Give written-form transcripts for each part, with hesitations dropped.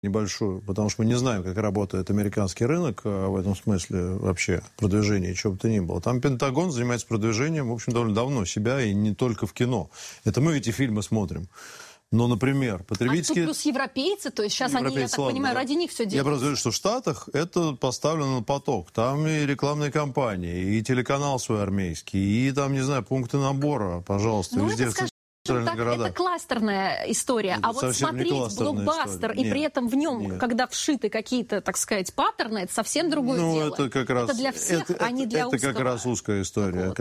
небольшую, потому что мы не знаем, как работает американский рынок в этом смысле вообще продвижения, чего бы то ни было. Там Пентагон занимается продвижением, в общем, довольно давно себя, и не только в кино. Это мы эти фильмы смотрим. Но, например, потребительские... А тут плюс европейцы, то есть сейчас они, я так понимаю, ради них все делают. Я просто говорю, что в Штатах это поставлено на поток. Там и рекламные кампании, и телеканал свой армейский, и там, не знаю, пункты набора, пожалуйста, везде. Так, это кластерная история, а вот смотреть блокбастер и при этом в нем, когда вшиты какие-то, так сказать, паттерны, это совсем другое дело. Это как раз... Это для всех, а не для узкого. Это как раз узкая история.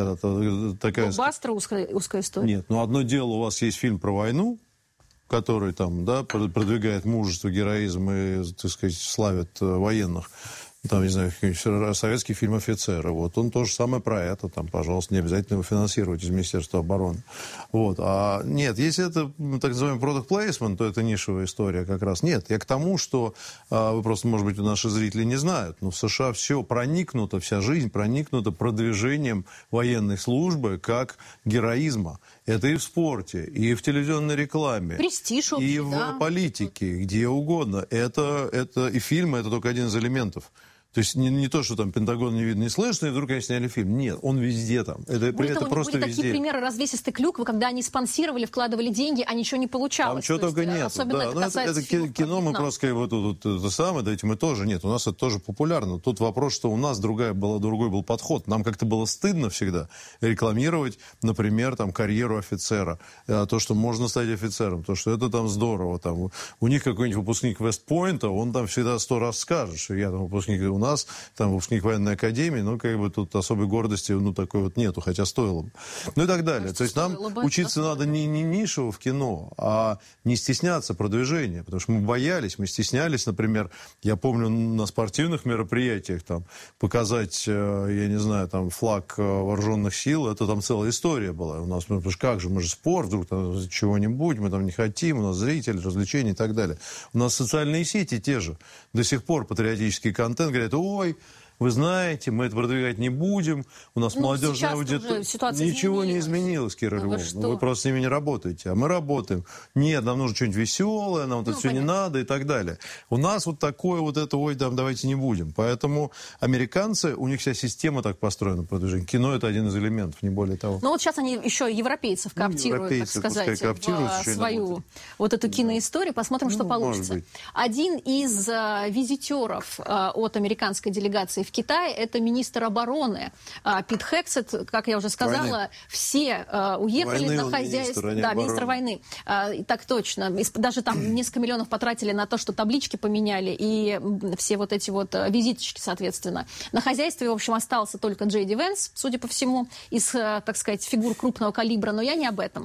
Блокбастер узкая история. Нет, одно дело, у вас есть фильм про войну, который там, продвигает мужество, героизм и, так сказать, славит военных. Там, не знаю, советский фильм «Офицеры». Вот он то же самое про это. Там, пожалуйста, не обязательно его финансировать из Министерства обороны. Вот. А нет, если это так называемый product placement, то это нишевая история как раз. Нет, я к тому, что вы просто, может быть, наши зрители не знают, но в США все проникнуто, вся жизнь проникнута продвижением военной службы как героизма. Это и в спорте, и в телевизионной рекламе. Престиж общий, и в политике, где угодно. Это и фильмы, это только один из элементов. То есть не то, что там Пентагон не видно, не слышно, и вдруг они сняли фильм. Нет, он везде там. Это просто были везде. Такие примеры развесистой клюквы, когда они спонсировали, вкладывали деньги, а ничего не получалось. Там чего только нет. Особенно это касается кино, мы просто вот это самое, да, мы тоже нет. У нас это тоже популярно. Тут вопрос, что у нас другой был подход. Нам как-то было стыдно всегда рекламировать, например, там, карьеру офицера. То, что можно стать офицером, то, что это там здорово. Там, у них какой-нибудь выпускник Вестпойнта, он там всегда 100 раз скажет, что я там выпускник... У нас там выпускник военной академии, тут особой гордости, такой вот нету, хотя стоило бы. И так далее. То есть нам учиться надо не нишево в кино, а не стесняться продвижения, потому что мы стеснялись, например, я помню на спортивных мероприятиях там показать, я не знаю, там флаг вооруженных сил, это там целая история была. У нас, потому что как же, мы же спорт, вдруг там чего-нибудь, мы там не хотим, у нас зрители, развлечения и так далее. У нас социальные сети те же. До сих пор патриотический контент, говорят, ой, вы знаете, мы это продвигать не будем, у нас молодежная аудитория. Ничего не изменилось, Кира Львовна. Вы просто с ними не работаете, а мы работаем. Нет, нам нужно что-нибудь веселое, нам это все не надо и так далее. У нас вот такое ой, давайте не будем. Поэтому американцы, у них вся система так построена, продвижение. Кино – это один из элементов, не более того. Вот сейчас они еще европейцев кооптируют, так сказать, в свою вот эту киноисторию. Посмотрим, что получится. Один из визитеров от американской делегации в Китае, это министр обороны Пит Хексет, как я уже сказала, все уехали на хозяйство. Министр войны. Так точно. Даже там несколько миллионов потратили на то, что таблички поменяли, и все вот эти вот визиточки, соответственно. На хозяйстве, в общем, остался только Джей Ди Венс, судя по всему, из, так сказать, фигур крупного калибра, но я не об этом.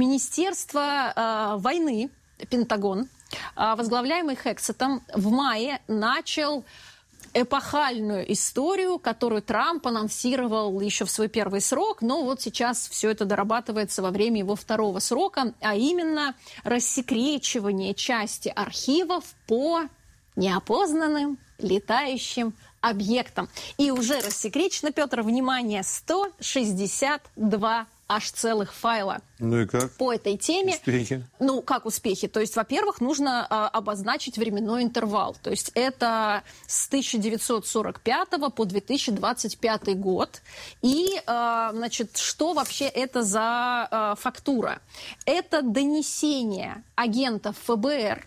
Министерство войны, Пентагон, возглавляемый Хексетом, в мае начал эпохальную историю, которую Трамп анонсировал еще в свой первый срок, но вот сейчас все это дорабатывается во время его второго срока, а именно рассекречивание части архивов по неопознанным летающим объектам. И уже рассекречено, Петр, внимание, 162 аж целых файла. Ну и как? По этой теме. Успехи? Ну, как успехи? То есть, во-первых, нужно обозначить временной интервал. То есть, это с 1945 по 2025 год. И, значит, что вообще это за фактура? Это донесение агентов ФБР,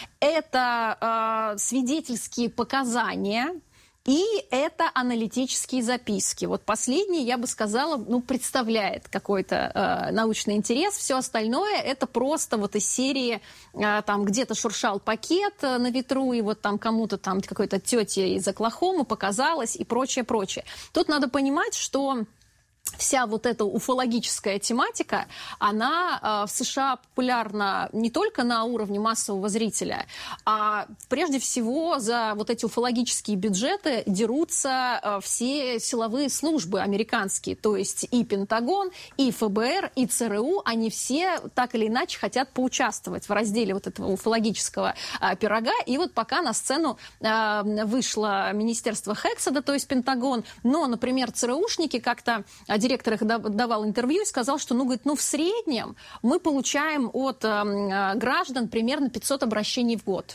это свидетельские показания, и это аналитические записки. Вот последнее, я бы сказала, представляет какой-то научный интерес. Все остальное это просто вот из серии, там где-то шуршал пакет на ветру, и вот там кому-то там какой-то тете из Оклахомы показалось и прочее. Тут надо понимать, что вся вот эта уфологическая тематика, она в США популярна не только на уровне массового зрителя, а прежде всего за вот эти уфологические бюджеты дерутся все силовые службы американские, то есть и Пентагон, и ФБР, и ЦРУ, они все так или иначе хотят поучаствовать в разделе вот этого уфологического пирога. И вот пока на сцену вышло министерство Хексета, то есть Пентагон, но, например, ЦРУшники как-то директор их давал интервью и сказал, что, в среднем мы получаем от граждан примерно 500 обращений в год.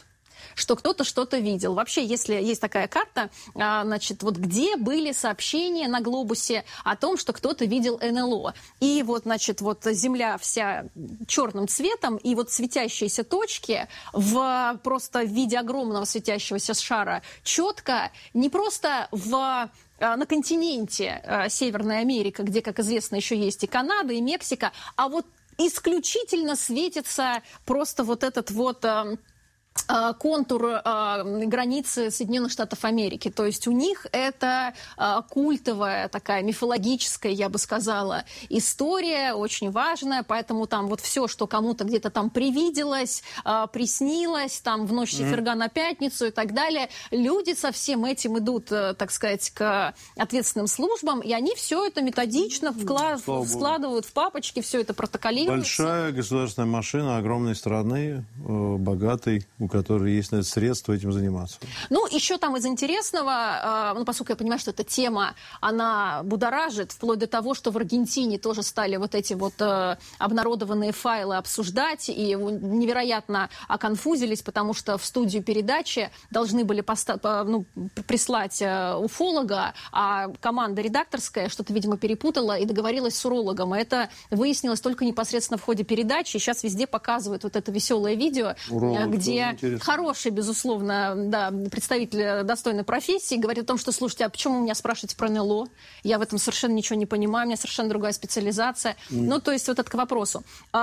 что кто-то что-то видел. Вообще, если есть такая карта, значит, вот где были сообщения на глобусе о том, что кто-то видел НЛО. И вот, значит, вот Земля вся черным цветом, и вот светящиеся точки просто в виде огромного светящегося шара четко, не просто на континенте Северная Америка, где, как известно, еще есть и Канада, и Мексика, а вот исключительно светится просто вот этот вот контур границы Соединенных Штатов Америки. То есть у них это культовая, такая мифологическая, я бы сказала, история, очень важная, поэтому там вот все, что кому-то где-то там привиделось, приснилось, там в ночь четверга на пятницу и так далее, люди со всем этим идут, так сказать, к ответственным службам, и они все это методично складывают в папочки, все это протоколируется. Большая государственная машина огромной страны, богатой, у которой есть на это средства этим заниматься. Ну, еще там из интересного, поскольку я понимаю, что эта тема, она будоражит, вплоть до того, что в Аргентине тоже стали вот эти вот обнародованные файлы обсуждать, и невероятно оконфузились, потому что в студию передачи должны были прислать уфолога, а команда редакторская что-то, видимо, перепутала и договорилась с урологом. И это выяснилось только непосредственно в ходе передачи. Сейчас везде показывают вот это веселое видео, где хороший, безусловно, да, представитель достойной профессии говорит о том, что, слушайте, а почему вы меня спрашиваете про НЛО? Я в этом совершенно ничего не понимаю, у меня совершенно другая специализация. Ну, то есть вот это к вопросу.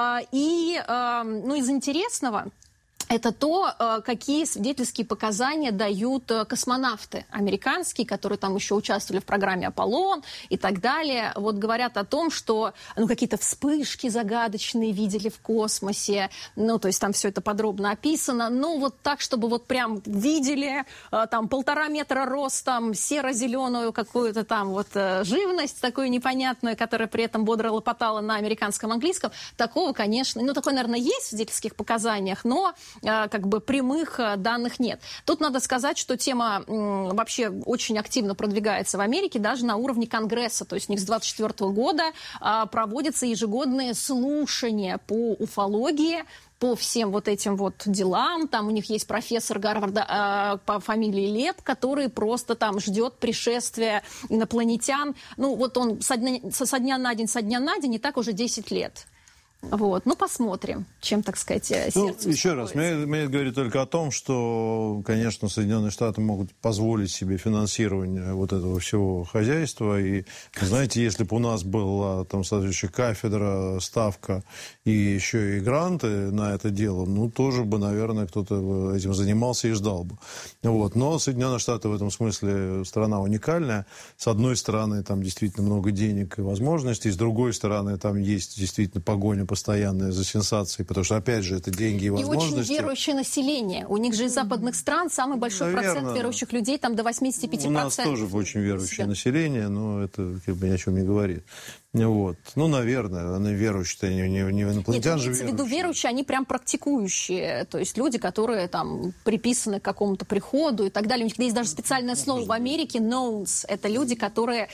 Из интересного... Это то, какие свидетельские показания дают космонавты американские, которые там еще участвовали в программе «Аполлон» и так далее. Вот говорят о том, что какие-то вспышки загадочные видели в космосе. Ну, то есть там все это подробно описано. Ну, вот так, чтобы вот прям видели там 1,5 метра ростом, серо-зеленую какую-то там вот живность такую непонятную, которая при этом бодро лопотала на американском английском. Такого, конечно, такое, наверное, есть в свидетельских показаниях, но как бы прямых данных нет. Тут надо сказать, что тема вообще очень активно продвигается в Америке, даже на уровне Конгресса. То есть у них с 2024 года проводятся ежегодные слушания по уфологии, по всем вот этим вот делам. Там у них есть профессор Гарварда по фамилии Леб, который просто там ждет пришествия инопланетян. Ну, вот он со дня на день, и так уже 10 лет. Вот. Посмотрим, чем, так сказать, сердце еще раз, мне говорит только о том, что, конечно, Соединенные Штаты могут позволить себе финансирование вот этого всего хозяйства. И, знаете, если бы у нас была там соответствующая кафедра, ставка и еще и гранты на это дело, тоже бы, наверное, кто-то этим занимался и ждал бы. Вот. Но Соединенные Штаты в этом смысле страна уникальная. С одной стороны, там действительно много денег и возможностей, с другой стороны, там есть действительно погоня постоянная за сенсацией, потому что, опять же, это деньги и возможности. И очень верующее население. У них же из западных стран самый большой процент верующих людей, там до 85%. У нас тоже очень верующее население, но это как бы ни о чем не говорит. Вот. Наверное, они верующие, не инопланетян же верующие. Нет, в виду верующие, они прям практикующие. То есть люди, которые там приписаны к какому-то приходу и так далее. У них есть даже специальное слово в Америке «knowns». Это люди, которые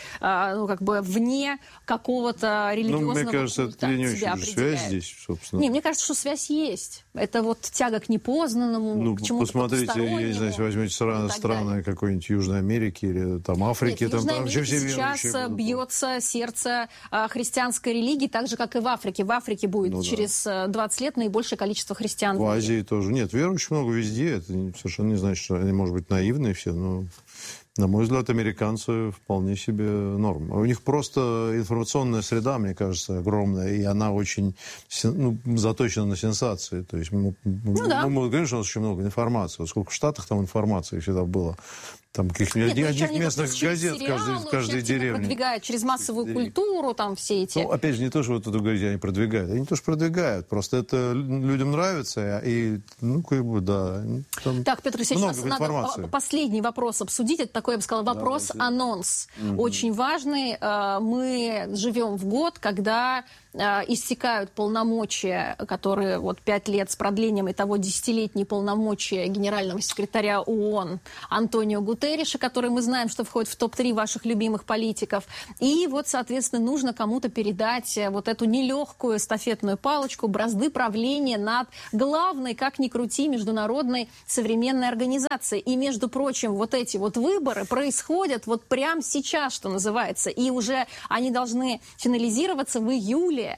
вне какого-то религиозного мне кажется, культа это не себя очень связь здесь, собственно. Мне кажется, что связь есть. Это вот тяга к непознанному, к чему-то посмотрите, я не знаю, если возьмете страны какой-нибудь Южной Америки или там Африки. Нет, в Южной Америке сейчас бьется сердце христианской религии, так же, как и в Африке. В Африке будет через 20 лет наибольшее количество христиан. В Азии тоже. Нет, верующих много везде. Это совершенно не значит, что они, может быть, наивные все, но... На мой взгляд, американцы вполне себе норм. У них просто информационная среда, мне кажется, огромная, и она очень заточена на сенсации. То есть мы говорим, что у нас очень много информации. Сколько в Штатах там информации всегда было. Там каких-нибудь одних местных газет в каждой деревне. Продвигают через массовую культуру, там все эти... Опять же, не то, что вы тут говорите, они продвигают. Они тоже продвигают. Просто это людям нравится, и, да. Так, Петр Алексеевич, надо последний вопрос обсудить. Это такой, я бы сказала, вопрос-анонс. Очень важный. Мы живем в год, когда истекают полномочия, которые вот 5 лет с продлением, итого 10-летние полномочия генерального секретаря ООН Антонио Гутерриша, который мы знаем, что входит в топ-3 ваших любимых политиков. И вот, соответственно, нужно кому-то передать вот эту нелегкую эстафетную палочку, бразды правления над главной, как ни крути, международной современной организацией. И, между прочим, вот эти вот выборы происходят вот прямо сейчас, что называется. И уже они должны финализироваться в июле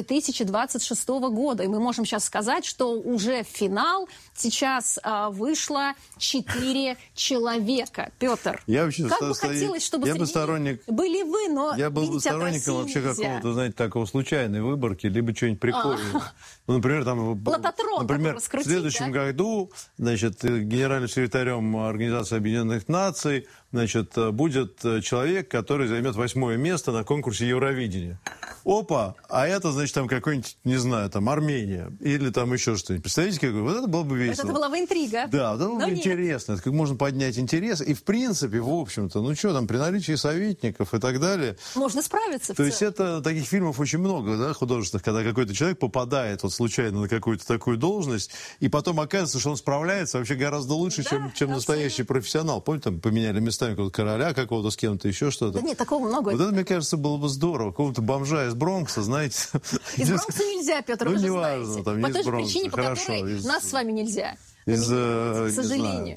2026 года. И мы можем сейчас сказать, что уже в финал сейчас вышло 4 человека. Петр, я вообще как бы хотелось, чтобы были вы, но я был бы сторонником вообще какого-то, знаете, такого случайной выборки, либо что-нибудь прикольного. Ну, например, там, например, в следующем году, значит, генеральным секретарем Организации Объединенных Наций, значит, будет человек, который займет 8-е место на конкурсе Евровидения. Опа! А это, значит, там какой-нибудь, не знаю, там Армения или там еще что-нибудь. Представляете, какой? Вот это было бы весело. Это была бы интрига. Да, это было бы интересно. Это как можно поднять интерес. И, в принципе, в общем-то, ну что там, при наличии советников и так далее. Можно справиться. То есть это таких фильмов очень много, да, художественных, когда какой-то человек попадает вот случайно на какую-то такую должность, и потом оказывается, что он справляется вообще гораздо лучше, чем настоящий профессионал. Помните, там поменяли местами какого-то короля какого-то с кем-то, еще что-то. Да нет, такого много. Вот это, мне кажется, было бы здорово. Какого-то бомжа из Бронкса, знаете. Из Бронкса нельзя, Петр, вы же знаете. Там, по той же причине, по которой нас с вами нельзя. К сожалению.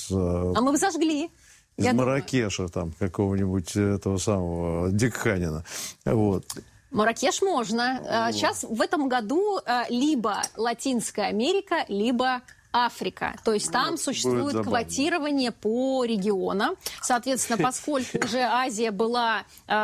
А мы бы зажгли. Из Марракеша, там, какого-нибудь этого самого Дикханина. Вот. Марракеш можно. Сейчас в этом году либо Латинская Америка, либо Африка. То есть там существует квотирование по регионам. Соответственно, поскольку уже Азия была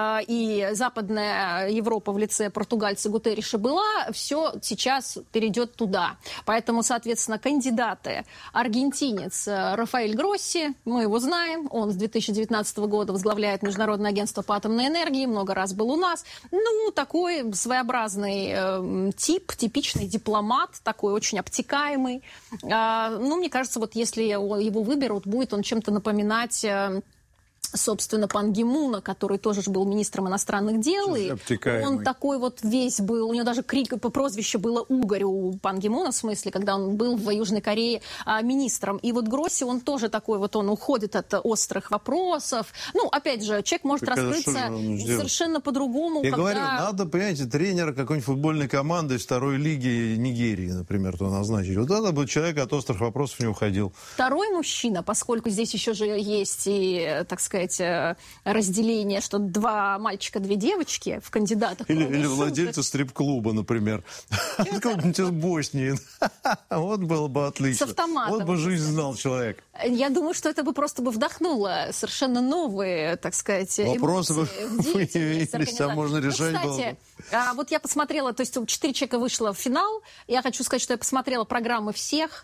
и Западная Европа в лице португальца Гутерриша была, все сейчас перейдет туда. Поэтому, соответственно, кандидаты. Аргентинец Рафаэль Гросси, мы его знаем, он с 2019 года возглавляет Международное агентство по атомной энергии, много раз был у нас. Ну, такой своеобразный типичный дипломат, такой очень обтекаемый. Ну, мне кажется, вот если его выберут, будет он чем-то напоминать, собственно, Пан Ги Муна, который тоже же был министром иностранных дел. И он такой вот весь был, у него даже прозвище было Угорь у Пан Ги Муна, в смысле, когда он был в Южной Корее министром. И вот Гросси, он тоже такой вот, он уходит от острых вопросов. Ну, опять же, человек может раскрыться совершенно по-другому. Я говорю, надо, понимаете, тренера какой-нибудь футбольной команды из второй лиги Нигерии, например, то назначить. Вот это бы человек от острых вопросов не уходил. Второй мужчина, поскольку здесь еще же есть и, так сказать, разделение, что 2 мальчика, 2 девочки в кандидатах. Или владельца стрип-клуба, например. Откуда-нибудь из Боснии. Вот было бы отлично. С автоматом. Вот бы жизнь знал человек. Я думаю, что это бы просто бы вдохнуло совершенно новые, так сказать, вопросы бы появились, а можно решать было бы. Кстати, вот я посмотрела, то есть 4 человека вышло в финал. Я хочу сказать, что я посмотрела программы всех.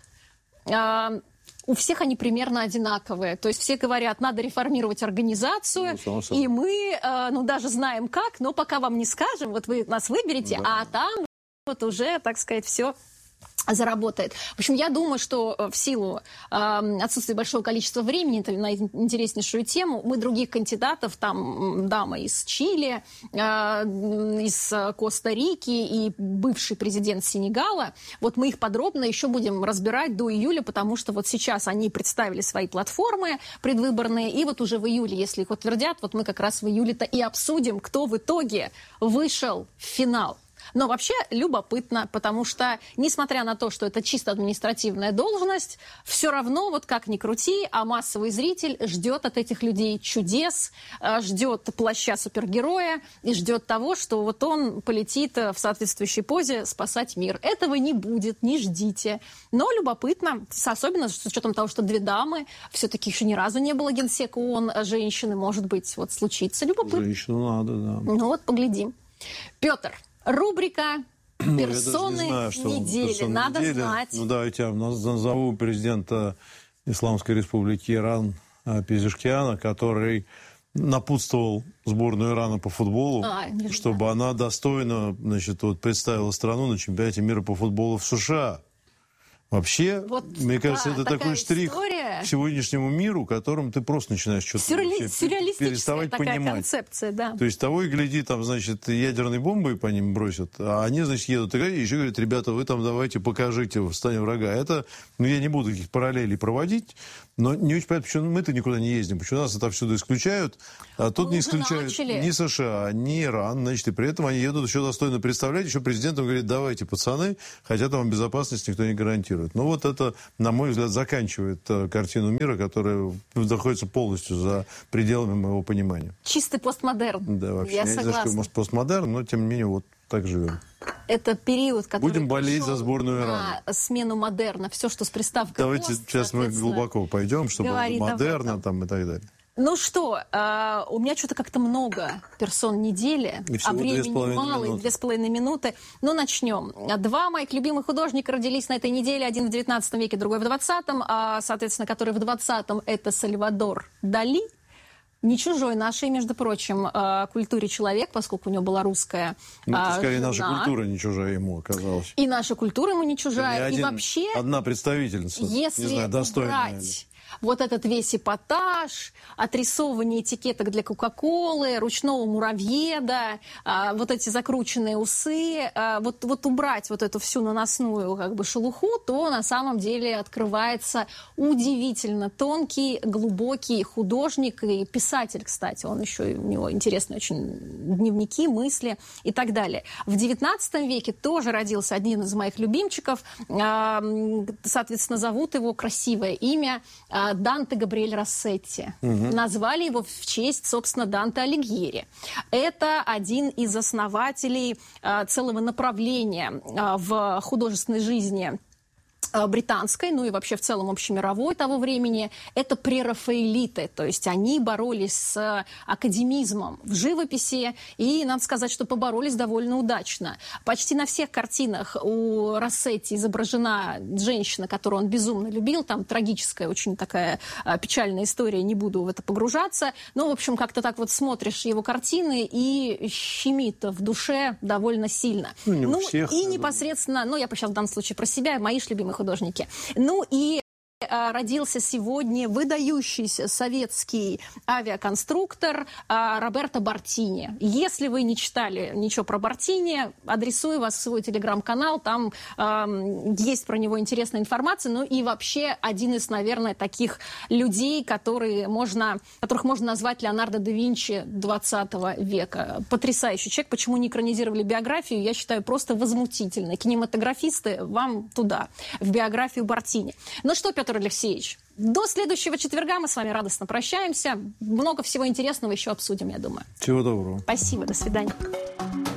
У всех они примерно одинаковые. То есть все говорят, надо реформировать организацию, и мы, ну, даже знаем как, но пока вам не скажем, вот вы нас выберете, а там вот уже, так сказать, все заработает. В общем, я думаю, что в силу отсутствия большого количества времени на интереснейшую тему, мы других кандидатов, там дама из Чили, из Коста-Рики и бывший президент Сенегала, вот мы их подробно еще будем разбирать до июля, потому что вот сейчас они представили свои платформы предвыборные, и вот уже в июле, если их утвердят, вот мы как раз в июле-то и обсудим, кто в итоге вышел в финал. Но вообще любопытно, потому что, несмотря на то, что это чисто административная должность, все равно, вот как ни крути, а массовый зритель ждет от этих людей чудес, ждет плаща супергероя и ждет того, что вот он полетит в соответствующей позе спасать мир. Этого не будет, не ждите. Но любопытно, особенно с учетом того, что 2 дамы, все-таки еще ни разу не было генсека ООН женщины, может быть, вот случится. Любопытно. Женщину надо, да. Ну вот, поглядим. Петр. Рубрика «Персоны недели». Надо знать. Ну, давайте я назову президента Исламской Республики Иран Пезешкиана, который напутствовал сборную Ирана по футболу, чтобы она достойно, значит, вот, представила страну на чемпионате мира по футболу в США. Вообще, вот, мне кажется, это такой штрих к сегодняшнему миру, которым ты просто начинаешь что-то переставать такая понимать. Концепция, да. То есть того и гляди, там, значит, ядерные бомбы по ним бросят, а они, значит, едут и еще говорят: ребята, вы там давайте покажите в стане врага. Это, я не буду каких параллелей проводить, но не очень понятно, почему мы-то никуда не ездим, почему нас это отовсюду исключают, а тут не исключают ни США, ни Иран, значит, и при этом они едут еще достойно представлять, еще президентом говорит: давайте, пацаны, хотя там безопасность никто не гарантирует. Ну вот это, на мой взгляд, заканчивает картину мира, которая находится полностью за пределами моего понимания. Чистый постмодерн. Да, вообще. Я не согласна. знаю, может, постмодерн, но тем не менее вот так живем. Это период, который будем болеть за сборную Ирана. На смену модерна. Все, что с приставкой давайте пост, сейчас мы глубоко пойдем, чтобы модерна там и так далее. Ну что, у меня что-то как-то много персон недели, а времени мало, 2,5 минуты. Ну, начнем. Два моих любимых художника родились на этой неделе. Один в 19 веке, другой в 20-м. Соответственно, который в 20-м — это Сальвадор Дали. Не чужой нашей, между прочим, культуре человек, поскольку у него была русская скорее, жена. наша культура не чужая ему оказалась. И наша культура ему не чужая. И вообще, одна представительница, если не знаю, достойная. убрать вот этот весь эпатаж, отрисовывание этикеток для Кока-Колы, ручного муравьеда, вот эти закрученные усы, вот убрать вот эту всю наносную как бы шелуху, то на самом деле открывается удивительно тонкий, глубокий художник и писатель, кстати. Он еще, у него интересные очень дневники, мысли и так далее. В XIX веке тоже родился один из моих любимчиков. Соответственно, зовут его, красивое имя, Данте Габриэль Россетти. Назвали его в честь, собственно, Данте Алигьери. Это один из основателей целого направления в художественной жизни британской, ну и вообще в целом общемировой того времени, это прерафаэлиты, то есть они боролись с академизмом в живописи, и надо сказать, что поборолись довольно удачно. Почти на всех картинах у Россетти изображена женщина, которую он безумно любил, там трагическая, очень такая печальная история, не буду в это погружаться, но, в общем, как-то так вот смотришь его картины и щемит в душе довольно сильно. Ну, всех, и непосредственно, я сейчас в данном случае про себя, мои же любимые художники. Ну и родился сегодня выдающийся советский авиаконструктор Роберто Бартини. Если вы не читали ничего про Бартини, адресую вас в свой телеграм-канал, там есть про него интересная информация, ну и вообще один из, наверное, таких людей, которых можно назвать Леонардо да Винчи 20 века. Потрясающий человек. Почему не экранизировали биографию, я считаю просто возмутительно. Кинематографисты, вам туда, в биографию Бартини. Ну что, Петр Алексеевич, до следующего четверга мы с вами радостно прощаемся. Много всего интересного еще обсудим, я думаю. Всего доброго. Спасибо, до свидания.